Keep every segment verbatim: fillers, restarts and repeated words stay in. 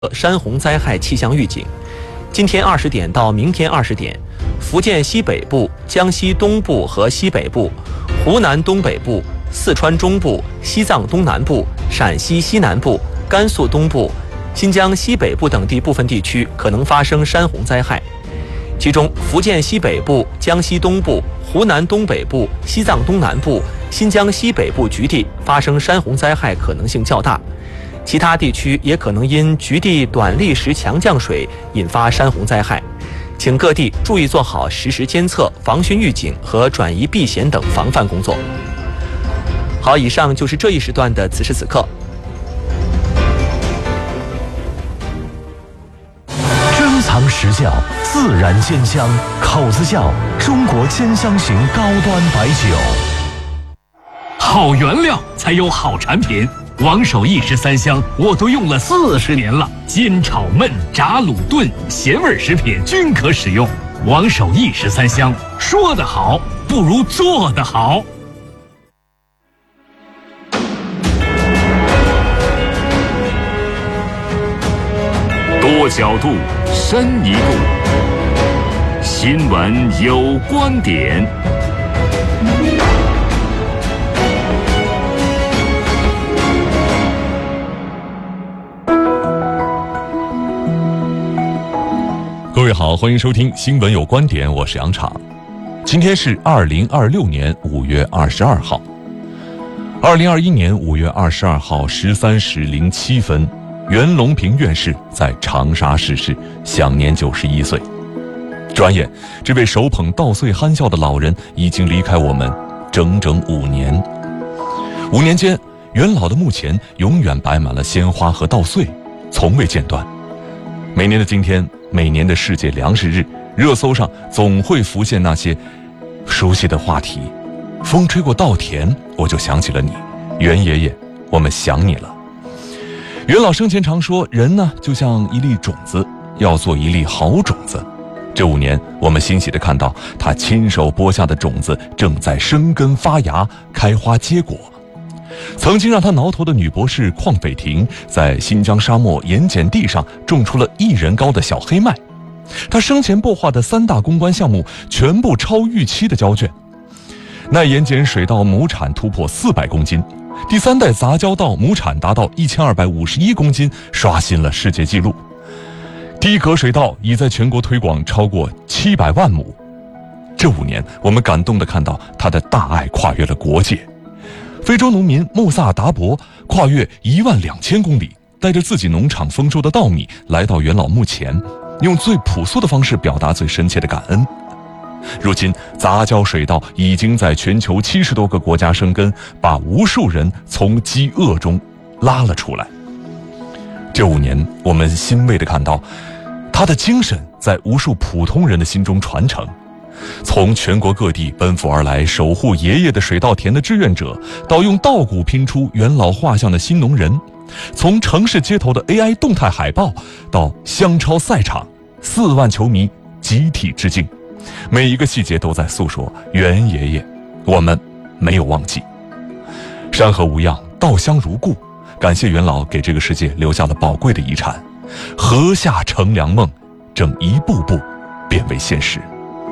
山洪灾害气象预警。今天二十点到明天二十点，福建西北部、江西东部和西北部、湖南东北部、四川中部、西藏东南部、陕西西南部、甘肃东部、新疆西北部等地部分地区可能发生山洪灾害。其中，福建西北部、江西东部、湖南东北部、西藏东南部、新疆西北部局地发生山洪灾害可能性较大。其他地区也可能因局地短历时强降水引发山洪灾害，请各地注意做好实时监测、防汛预警和转移避险等防范工作。好，以上就是这一时段的此时此刻。 珍藏实窖，自然鲜香，口子窖中国鲜香型高端白酒。 好原料才有好产品。王守义十三香我都用了四十年了，煎炒焖炸卤炖咸味食品均可使用。王守义十三香，说得好不如做得好。 多角度，深一步。新闻有观点。 各位好，欢迎收听新闻有观点，我是杨昶。今天是二零二六年五月二十二号。二零二一年五月二十二号十三时零七分，袁隆平院士在长沙逝世，享年九十一岁。转眼，这位手捧稻穗憨笑的老人已经离开我们整整五年。五年间，袁老的墓前永远摆满了鲜花和稻穗，从未间断。每年的今天，每年的世界粮食日，热搜上总会浮现那些熟悉的话题。风吹过稻田，我就想起了你，袁爷爷，我们想你了。袁老生前常说，人呢就像一粒种子，要做一粒好种子。这五年，我们欣喜地看到他亲手播下的种子正在生根发芽，开花结果。曾经让他挠头的女博士邝斐婷，在新疆沙漠盐碱地上种出了一人高的小黑麦。他生前擘画的三大攻关项目全部超预期的交卷。耐盐碱水稻亩产突破四百公斤，第三代杂交稻亩产达到一千二百五十一公斤，刷新了世界纪录。低格水稻已在全国推广超过七百万亩。这五年，我们感动地看到他的大爱跨越了国界。非洲农民穆萨达伯跨越一万两千公里，带着自己农场丰收的稻米来到元老墓前，用最朴素的方式表达最深切的感恩。如今，杂交水稻已经在全球七十多个国家生根，把无数人从饥饿中拉了出来。这五年，我们欣慰地看到，他的精神在无数普通人的心中传承。从全国各地奔赴而来守护爷爷的水稻田的志愿者，到用稻谷拼出元老画像的新农人，从城市街头的 A I 动态海报到香超赛场，四万球迷集体致敬，每一个细节都在诉说袁爷爷，我们没有忘记。山河无恙，稻香如故，感谢元老给这个世界留下了宝贵的遗产，禾下乘凉梦正一步步变为现实。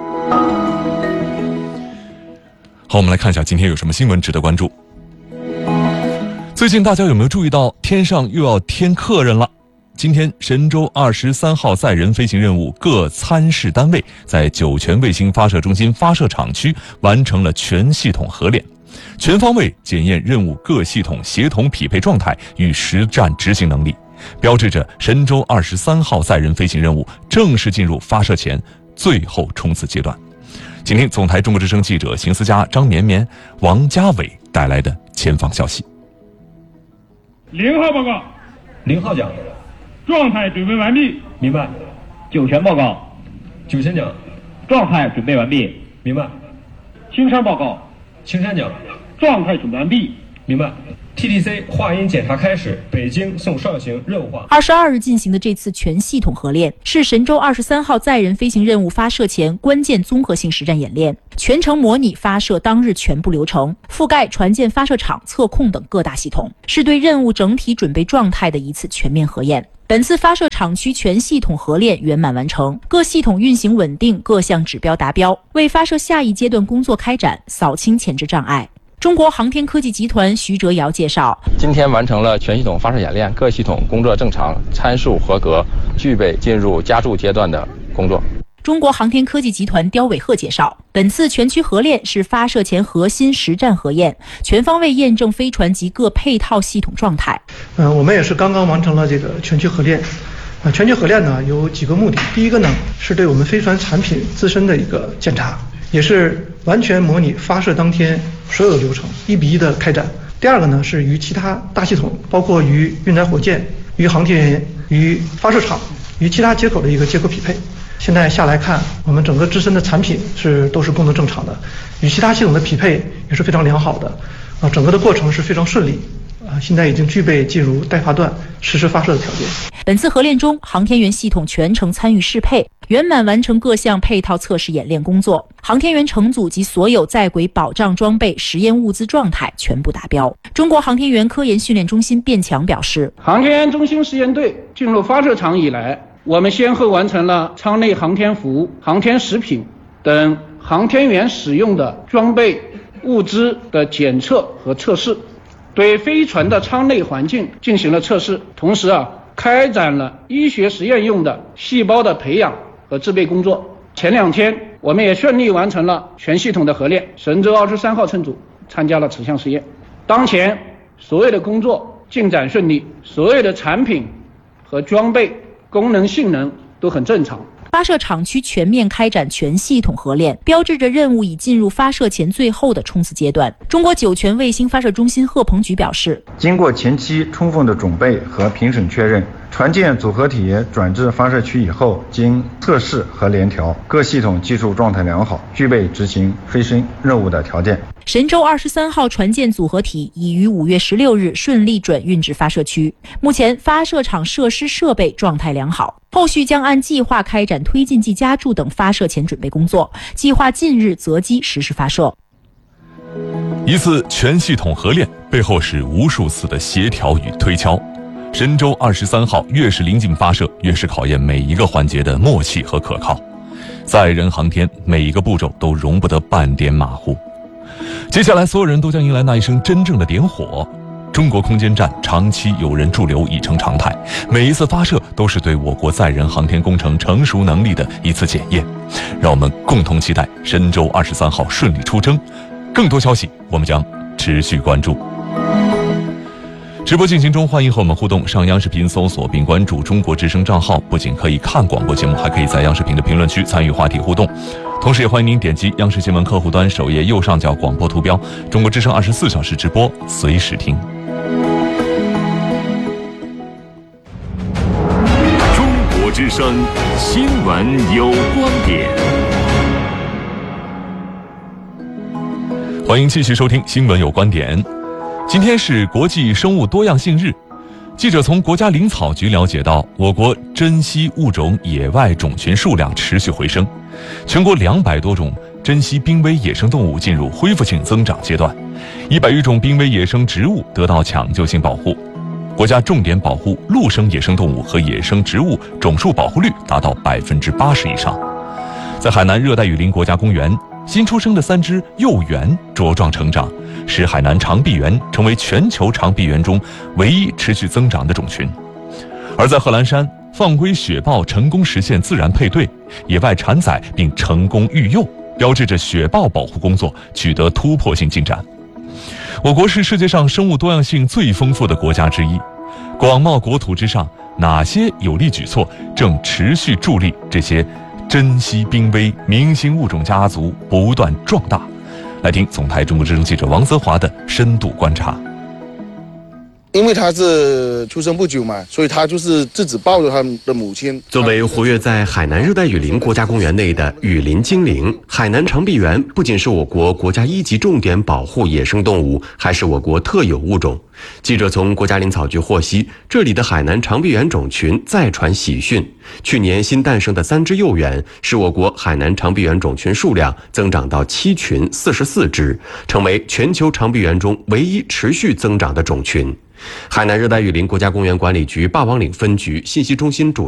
好，我们来看一下今天有什么新闻值得关注。最近大家有没有注意到天上又要添客人了？今天神舟二十三号载人飞行任务各参试单位在酒泉卫星发射中心发射场区完成了全系统合练，全方位检验任务各系统协同匹配状态与实战执行能力，标志着神舟二十三号载人飞行任务正式进入发射前最后冲刺阶段。请听总台中国之声记者邢思佳、张绵绵、王家伟带来的前方消息。 零号报告， 零号讲， 状态准备完毕。 明白。 酒泉报告， 酒泉讲， 状态准备完毕。 明白。 青山报告， 青山讲， 状态准备完毕。 明白。T D C 话音检查开始，北京送上行任务化。 二十二日进行的这次全系统合练，是神舟二十三号载人飞行任务发射前关键综合性实战演练，全程模拟发射当日全部流程，覆盖船舰发射场、测控等各大系统，是对任务整体准备状态的一次全面核验。 本次发射场区全系统合练圆满完成，各系统运行稳定，各项指标达标，为发射下一阶段工作开展扫清前置障碍。中国航天科技集团徐哲尧介绍， 今天完成了全系统发射演练，各系统工作正常，参数合格，具备进入加注阶段的工作。 中国航天科技集团刁伟鹤介绍，本次全区合练是发射前核心实战核验，全方位验证飞船及各配套系统状态。 呃，我们也是刚刚完成了这个全区合练。呃，全区合练呢有几个目的，第一个呢是对我们飞船产品自身的一个检查，也是完全模拟发射当天所有的流程，一比一的开展。第二个呢是与其他大系统，包括与运载火箭、与航天员、与发射场、与其他接口的一个接口匹配。现在下来看，我们整个自身的产品是都是功能正常的，与其他系统的匹配也是非常良好的，啊，整个的过程是非常顺利，啊，现在已经具备进入待发段实施发射的条件。 本次合练中，航天员系统全程参与适配，圆满完成各项配套测试演练工作，航天员乘组及所有在轨保障装备、实验物资状态全部达标。中国航天员科研训练中心卞强表示， 航天员中心实验队进入发射场以来，我们先后完成了舱内航天服、航天食品等航天员使用的装备物资的检测和测试，对飞船的舱内环境进行了测试，同时啊，开展了医学实验用的细胞的培养和制备工作。前两天，我们也顺利完成了全系统的合练，神舟二十三号乘组参加了此项实验。当前所有的工作进展顺利，所有的产品和装备功能性能都很正常。 发射场区全面开展全系统合练，标志着任务已进入发射前最后的冲刺阶段。中国酒泉卫星发射中心贺鹏举表示， 经过前期充分的准备和评审确认，船舰组合体转至发射区以后，经测试和联调，各系统技术状态良好，具备执行飞升任务的条件。 神舟二十三号船舰组合体已于五月十六日顺利转运至发射区，目前发射场设施设备状态良好，后续将按计划开展推进剂加注等发射前准备工作，计划近日择机实施发射。 一次全系统合练背后是无数次的协调与推敲，神舟二十三号越是临近发射，越是考验每一个环节的默契和可靠。载人航天，每一个步骤都容不得半点马虎。接下来，所有人都将迎来那一声真正的点火。中国空间站长期有人驻留已成常态，每一次发射都是对我国载人航天工程成熟能力的一次检验。让我们共同期待神舟二十三号顺利出征。更多消息，我们将持续关注。直播进行中，欢迎和我们互动。上央视频搜索并关注中国之声账号，不仅可以看广播节目，还可以在央视频的评论区参与话题互动。同时也欢迎您点击央视新闻客户端首页右上角广播图标，中国之声二十四小时直播，随时听。 中国之声新闻有观点。 欢迎继续收听新闻有观点。今天是国际生物多样性日，记者从国家林草局了解到，我国珍稀物种野外种群数量持续回升，全国两百多种珍稀濒危野生动物进入恢复性增长阶段，一百余种濒危野生植物得到抢救性保护。国家重点保护陆生野生动物和野生植物种数保护率达到百分之八十以上。在海南热带雨林国家公园，新出生的三只幼猿茁壮成长，使海南长臂猿成为全球长臂猿中唯一持续增长的种群。而在贺兰山，放归雪豹成功实现自然配对，野外产崽并成功育幼，标志着雪豹保护工作取得突破性进展。我国是世界上生物多样性最丰富的国家之一，广袤国土之上，哪些有力举措正持续助力这些珍稀濒危明星物种家族不断壮大？来听总台中国之声记者王泽华的深度观察。 因为他是出生不久嘛，所以他就是自己抱着他的母亲。 作为活跃在海南热带雨林国家公园内的雨林精灵，海南长臂猿不仅是我国国家一级重点保护野生动物，还是我国特有物种。记者从国家林草局获悉，这里的海南长臂猿种群再传喜讯，去年新诞生的三只幼猿，使我国海南长臂猿种群数量增长到七群四十四只，成为全球长臂猿中唯一持续增长的种群。 海南热带雨林国家公园管理局霸王岭分局信息中心主